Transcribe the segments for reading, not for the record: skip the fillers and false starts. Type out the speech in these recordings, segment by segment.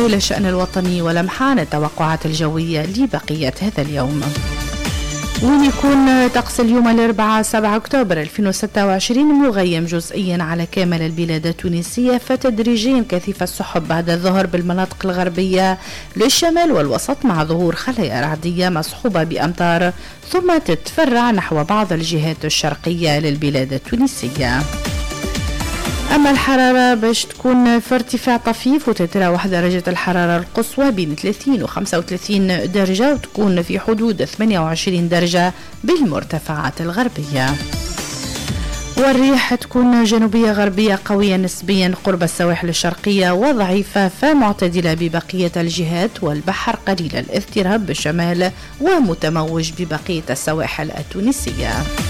إلى الشأن الوطني ولمحان التوقعات الجوية لبقية هذا اليوم. وين يكون طقس اليوم الأربعاء 7 أكتوبر 2026 مغيم جزئيا على كامل البلاد التونسية، فتدريجيا كثيف السحب بعد الظهر بالمناطق الغربية للشمال والوسط مع ظهور خلايا رعدية مصحوبة بأمطار، ثم تتفرع نحو بعض الجهات الشرقية للبلاد التونسية. أما الحرارة باش تكون في ارتفاع طفيف، وتتراوح درجة الحرارة القصوى بين 30 و 35 درجة، وتكون في حدود 28 درجة بالمرتفعات الغربية. والريح تكون جنوبية غربية قوية نسبيا قرب السواحل الشرقية، وضعيفة فمعتدلة ببقية الجهات، والبحر قليل الاضطراب بالشمال ومتموج ببقية السواحل التونسية.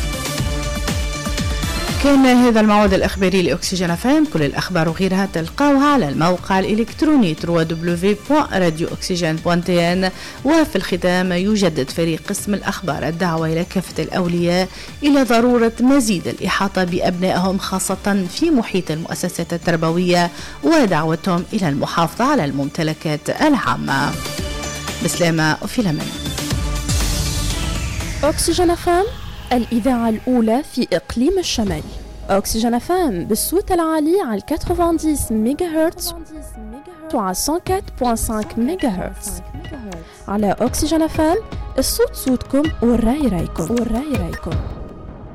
كان هذا الموعد الإخباري لأكسجين فام. كل الأخبار وغيرها تلقاوها على الموقع الإلكتروني www.radiooxygen.tn. وفي الختام يجدد فريق قسم الأخبار الدعوة إلى كافة الأولياء إلى ضرورة مزيد الإحاطة بأبنائهم خاصة في محيط المؤسسات التربوية، ودعوتهم إلى المحافظة على الممتلكات العامة. بسلامة وفي الأمان. أكسجين فام، الإذاعة الأولى في إقليم الشمال. أكسجين فام بالصوت العالي على 90 ميجاهرتز وعلى 104.5 ميجاهرتز. على أكسجين فام الصوت صوتكم والرأي رأيكم.